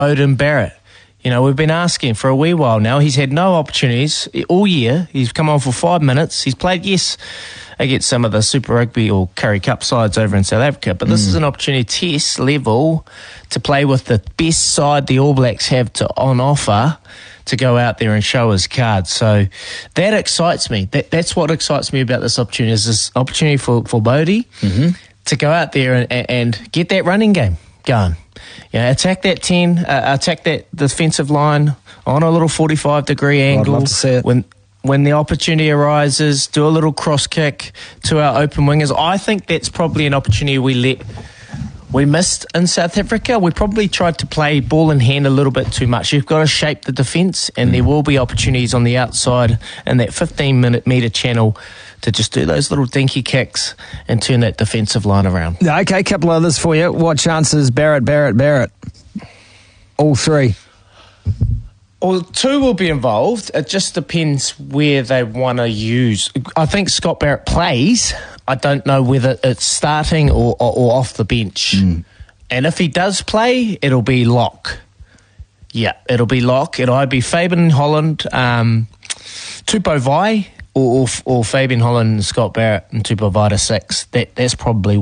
Beauden Barrett. We've been asking for a wee while now. He's had no opportunities all year. He's come on for 5 minutes. He's played, yes, against some of the Super Rugby or Curry Cup sides over in South Africa, but this is an opportunity, test level, to play with the best side the All Blacks have on offer to go out there and show his cards. So that excites me. That's what excites me about this opportunity, is this opportunity for Bodie to go out there and get that running game going. Attack that 10, attack that defensive line on a little 45-degree angle. I'd love to see it. When the opportunity arises, do a little cross kick to our open wingers. I think that's probably an opportunity we missed in South Africa. We probably tried to play ball in hand a little bit too much. You've got to shape the defence, and there will be opportunities on the outside in that 15-metre channel to just do those little dinky kicks and turn that defensive line around. Okay, a couple others for you. What chances Barrett? All three? Well, two will be involved. It just depends where they want to use. I think Scott Barrett plays. I don't know whether it's starting or off the bench. And if he does play, it'll be lock. Yeah, it'll be lock. It'll either be Fabian Holland, Tupou Vai, or Fabian Holland and Scott Barrett and Tupou Vai to 6. That's probably